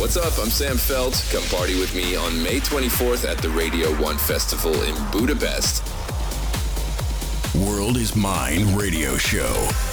What's up? I'm Sam Felt. Come party with me on May 24th at the Radio 1 Festival in Budapest. World is Mine radio show.